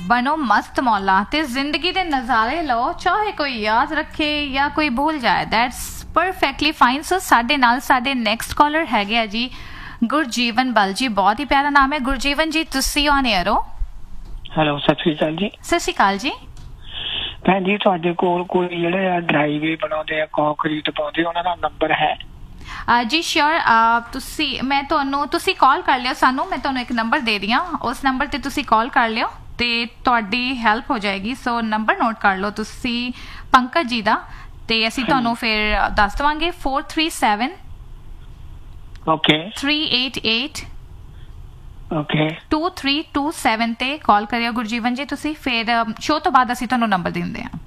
बनो मस्त मौला ते जिंदगी दे नज़ारे लो, चाहे कोई याद रखे या कोई भूल जाए। That's perfectly fine. सो साडे नाल साडे नैक्सट कॉलर है जी गुरजीवन बल जी। बहुत ही प्यारा नाम है गुरजीवन जी। तुसी ऑन एयर हो? हेलो, सत श्री अकाल जी। सत श्री अकाल जी। भैन जी तुहाडे कोल कोई जिहड़े ड्राईवे बनाउंदे आ, कंक्रीट पाउंदे, उन्हां दा नंबर है? जी श्योर। मैं तुसी कॉल कर लियो सानू, मैं तुहानू एक नंबर दे दियां, उस नंबर ते तुसी कॉल कर लियो ते तुहाडी हेल्प हो जाएगी। सो नंबर नोट कर लो तुसी पंकज जी दा, ते असीं तुहानू फिर दस देवांगे 437 ओके 388 ओके 2327 ते कॉल करियो गुरजीवन जी तुसी। फिर शो तो बाद असीं तुहानू नंबर दिंदे आ।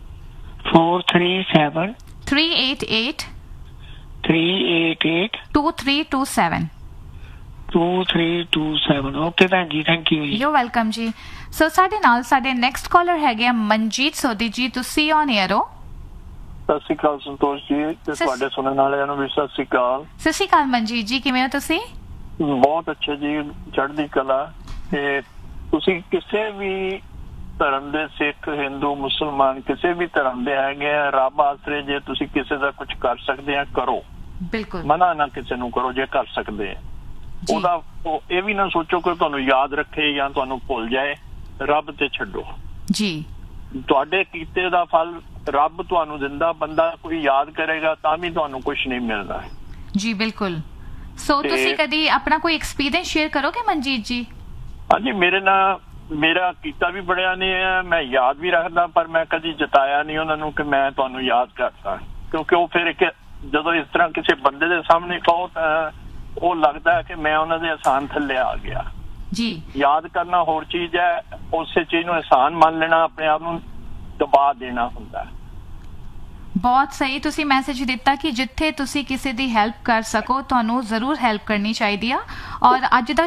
437 388 388 2327। 2327। ओके भैन जी, थैंक यू। यू वेलकम जी। सो साडे नाल साडे नैक्सट कॉलर है मनजीत सोधी जी। तुसी ऑन एयर हो? ਸਤਿ ਸ਼੍ਰੀ ਅਕਾਲ ਸੰਤੋਸ਼ ਜੀ ਤੇ ਤੁਹਾਡੇ ਸੁਣਨ ਵਾਲਿਆਂ ਨੂੰ ਵੀ ਸਤਿ ਸ਼੍ਰੀ ਅਕਾਲ। ਸਤਿ ਸ਼੍ਰੀ ਅਕਾਲ ਮਨਜੀਤ ਜੀ, ਕਿਵੇਂ ਹੋ ਤੁਸੀਂ? ਬਹੁਤ ਅੱਛਾ ਜੀ, ਚੜ੍ਹਦੀ ਕਲਾ। ਤੇ ਤੁਸੀਂ ਕਿਸੇ ਵੀ ਧਰਮ ਦੇ, ਸਿੱਖ, ਹਿੰਦੂ, ਮੁਸਲਮਾਨ, ਕਿਸੇ ਵੀ ਧਰਮ ਦੇ ਹੈਗੇ ਆ, ਰੱਬ ਆਸਰੇ ਜੇ ਤੁਸੀਂ ਕਿਸੇ ਦਾ ਕੁਝ ਕਰ ਸਕਦੇ ਆ ਕਰੋ, ਬਿਲਕੁਲ ਮਨਾ ਨਾ ਕਿਸੇ ਨੂੰ ਕਰੋ ਜੇ ਕਰ ਸਕਦੇ ਆ। ਉਹਦਾ ਇਹ ਵੀ ਨਾ ਸੋਚੋ ਕਿ ਤੁਹਾਨੂੰ ਯਾਦ ਰੱਖੇ ਜਾਂ ਤੁਹਾਨੂੰ ਭੁੱਲ ਜਾਏ, ਰੱਬ ਤੇ ਛੱਡੋ ਜੀ। ਤੁਹਾਡੇ ਕੀਤੇ ਦਾ ਫਲ ਰੱਬ ਤੁਹਾਨੂੰ ਦਿੰਦਾ, ਬੰਦਾ ਕੋਈ ਯਾਦ ਕਰੇਗਾ ਤਾਂ ਵੀ ਤੁਹਾਨੂੰ ਕੁਝ ਨਹੀਂ ਮਿਲਦਾ ਜੀ। ਬਿਲਕੁਲ। ਸੋ ਤੁਸੀਂ ਕਦੀ ਆਪਣਾ ਕੋਈ ਐਕਸਪੀਰੀਅੰਸ ਸ਼ੇਅਰ ਕਰੋਗੇ ਮਨਜੀਤ ਜੀ? ਹਾਂਜੀ, ਮੇਰੇ ਨਾਲ ਮੇਰਾ ਕੀਤਾ ਵੀ ਬੜਿਆ ਨੇ, ਮੈਂ ਯਾਦ ਵੀ ਰੱਖਦਾ, ਪਰ ਮੈਂ ਕਦੀ ਜਤਾਇਆ ਨਹੀਂ ਉਹਨਾਂ ਨੂੰ ਕਿ ਮੈਂ ਤੁਹਾਨੂੰ ਯਾਦ ਕਰਦਾ, ਕਿਉਂਕਿ ਉਹ ਫਿਰ ਜਦੋਂ ਇਸ ਤਰ੍ਹਾਂ ਕਿਸੇ ਬੰਦੇ ਦੇ ਸਾਹਮਣੇ ਕਹੋ ਤਾਂ ਉਹ ਲੱਗਦਾ ਕਿ ਮੈਂ ਉਹਨਾਂ ਦੇ ਅਹਿਸਾਨ ਥੱਲੇ ਆ ਗਿਆ ਜੀ। ਯਾਦ ਕਰਨਾ ਹੋਰ ਚੀਜ਼ ਹੈ, ਉਸੇ ਚੀਜ਼ ਨੂੰ ਅਹਿਸਾਨ ਮੰਨ ਲੈਣਾ ਆਪਣੇ ਆਪ ਨੂੰ ਦਬਾ ਦੇਣਾ ਹੁੰਦਾ। ਬਹੁਤ ਸਹੀ ਤੁਸੀਂ ਮੈਸੇਜ ਦਿੱਤਾ ਕਿ ਜਿੱਥੇ ਤੁਸੀਂ ਕਿਸੇ ਦੀ ਹੈਲਪ ਕਰ ਸਕੋ ਤੁਹਾਨੂੰ ਜ਼ਰੂਰ ਹੈਲਪ ਕਰਨੀ ਚਾਹੀਦੀ ਆ। ਔਰ ਅੱਜ ਦਾ